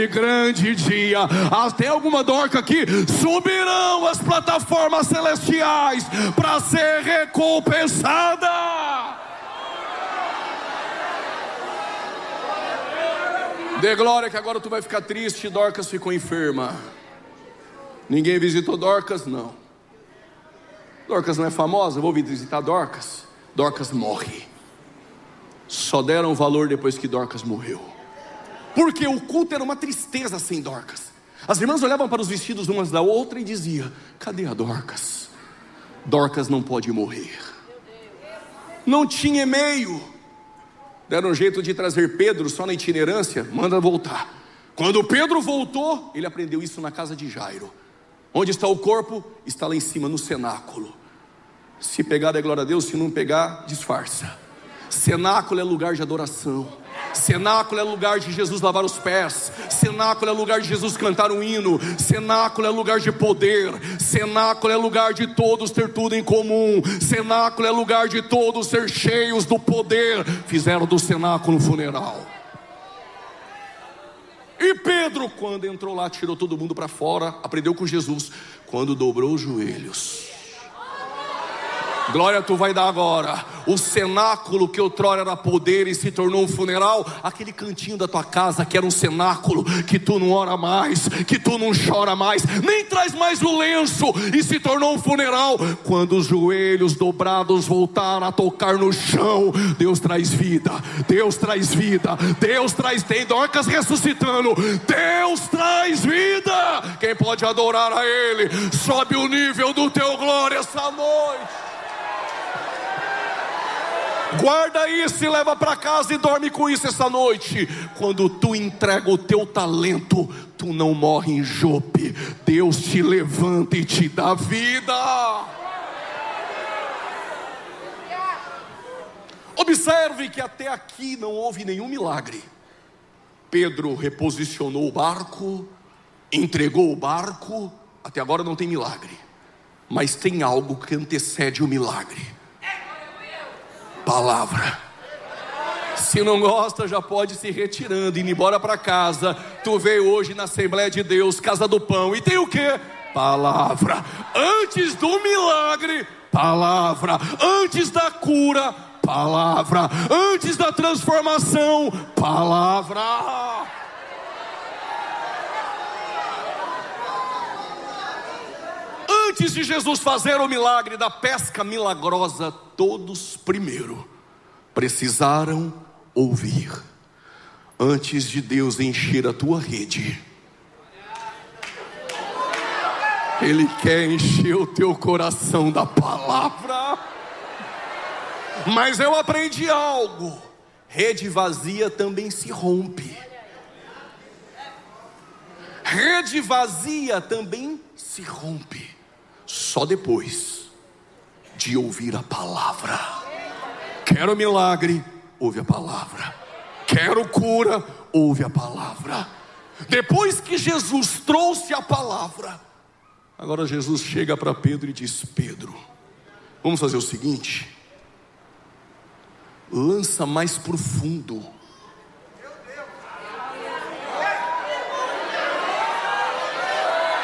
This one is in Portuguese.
grande dia. Tem alguma Dorca aqui? Subirão as plataformas celestiais para ser recompensada. Dê glória que agora tu vai ficar triste. Dorcas ficou enferma. Ninguém visitou Dorcas? Não. Dorcas não é famosa? Vou visitar Dorcas. Dorcas morre. Só deram valor depois que Dorcas morreu. Porque o culto era uma tristeza sem Dorcas. As irmãs olhavam para os vestidos umas da outra e diziam: cadê a Dorcas? Dorcas não pode morrer. Não tinha e-mail. Deram um jeito de trazer Pedro só na itinerância. Manda voltar. Quando Pedro voltou, ele aprendeu isso na casa de Jairo. Onde está o corpo? Está lá em cima no cenáculo. Se pegar é glória a Deus, se não pegar, disfarça. Cenáculo é lugar de adoração. Cenáculo é lugar de Jesus lavar os pés. Cenáculo é lugar de Jesus cantar um hino. Cenáculo é lugar de poder. Cenáculo é lugar de todos ter tudo em comum. Cenáculo é lugar de todos ser cheios do poder. Fizeram do cenáculo um funeral. E Pedro, quando entrou lá, tirou todo mundo para fora. Aprendeu com Jesus. Quando dobrou os joelhos, glória tu vai dar agora. O cenáculo que outrora era poder e se tornou um funeral. Aquele cantinho da tua casa que era um cenáculo, que tu não ora mais, que tu não chora mais, nem traz mais o lenço, e se tornou um funeral. Quando os joelhos dobrados voltaram a tocar no chão, Deus traz vida. Deus traz vida. Deus traz, tem Dorcas ressuscitando. Deus traz vida. Quem pode adorar a Ele? Sobe o nível do teu glória essa noite. Guarda isso e leva para casa e dorme com isso essa noite. Quando tu entrega o teu talento, tu não morre em Jope. Deus te levanta e te dá vida. Observe que até aqui não houve nenhum milagre. Pedro reposicionou o barco, entregou o barco. Até agora não tem milagre. Mas tem algo que antecede o milagre. Palavra. Se não gosta, já pode se retirando, indo embora para casa. Tu veio hoje na Assembleia de Deus, Casa do Pão, e tem o que? Palavra. Antes do milagre, palavra. Antes da cura, palavra. Antes da transformação, palavra. Antes de Jesus fazer o milagre da pesca milagrosa, todos primeiro precisaram ouvir. Antes de Deus encher a tua rede, Ele quer encher o teu coração da palavra. Mas eu aprendi algo: rede vazia também se rompe. Rede vazia também se rompe. Só depois de ouvir a palavra. Quero milagre, ouve a palavra. Quero cura, ouve a palavra. Depois que Jesus trouxe a palavra, agora Jesus chega para Pedro e diz: Pedro, vamos fazer o seguinte: lança mais profundo